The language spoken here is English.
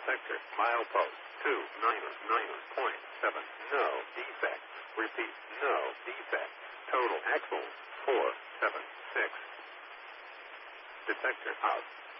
detector. Milepost 299.7. No defects. Repeat, no defects. Total axles 476. Detector out.